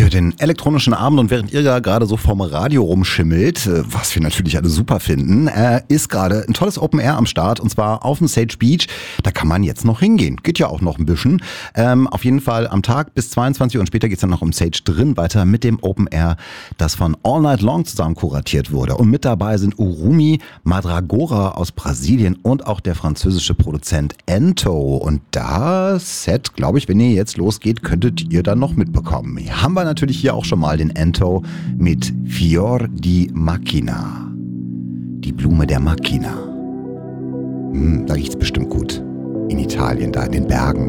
für den elektronischen Abend und während ihr da gerade so vorm Radio rumschimmelt, was wir natürlich alle super finden, ist gerade ein tolles Open Air am Start und zwar auf dem Sage Beach. Da kann man jetzt noch hingehen. Geht ja auch noch ein bisschen. Auf jeden Fall am Tag bis 22 Uhr und später geht's dann noch im Sage drin weiter mit dem Open Air, das von All Night Long zusammen kuratiert wurde. Und mit dabei sind Urumi, Madragora aus Brasilien und auch der französische Produzent Ento. Und das Set, glaube ich, wenn ihr jetzt losgeht, könntet ihr dann noch mitbekommen. Hier haben wir natürlich hier auch schon mal den Ento mit Fior di Macchina. Die Blume der Macchina. Da riecht's bestimmt gut. In Italien, da in den Bergen.